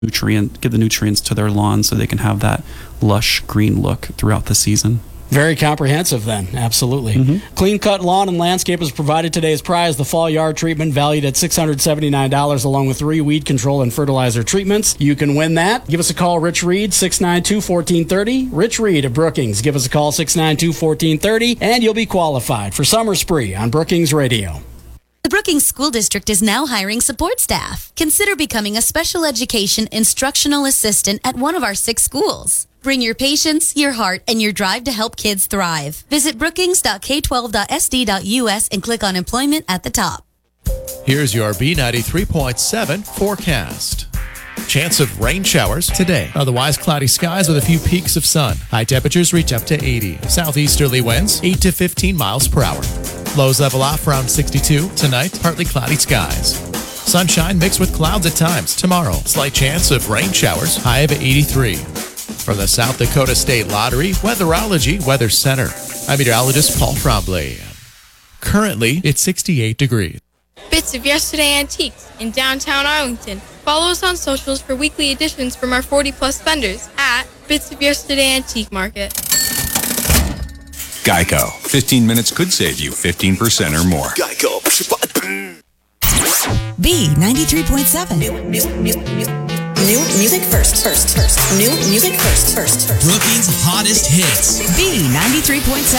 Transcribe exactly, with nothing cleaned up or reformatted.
nutrient, give the nutrients to their lawn so they can have that lush green look throughout the season. Very comprehensive then, absolutely. Mm-hmm. Clean Cut Lawn and Landscape has provided today's prize, the fall yard treatment, valued at six hundred seventy-nine dollars, along with three weed control and fertilizer treatments. You can win that. Give us a call, Rich Reed, six nine two, one four three zero. Rich Reed of Brookings. Give us a call, six nine two, one four three zero, and you'll be qualified for Summer Spree on Brookings Radio. The Brookings School District is now hiring support staff. Consider becoming a special education instructional assistant at one of our six schools. Bring your patience, your heart, and your drive to help kids thrive. Visit brookings dot k twelve dot s d dot u s and click on employment at the top. Here's your B ninety-three point seven forecast. Chance of rain showers today. Otherwise cloudy skies with a few peaks of sun. High temperatures reach up to eighty. Southeasterly winds eight to fifteen miles per hour. Lows level off around sixty-two. Tonight, partly cloudy skies. Sunshine mixed with clouds at times. Tomorrow, slight chance of rain showers. High of eighty-three. From the South Dakota State Lottery Weatherology Weather Center, I'm meteorologist Paul Trombley. Currently, it's sixty-eight degrees. Bits of Yesterday Antiques in downtown Arlington. Follow us on socials for weekly editions from our forty plus vendors at Bits of Yesterday Antique Market. Geico. fifteen minutes could save you fifteen percent or more. Geico. B ninety-three point seven. New, new, new, new. New music first, first, first. New music first, first, first. Brookings' hottest hits. B ninety-three point seven.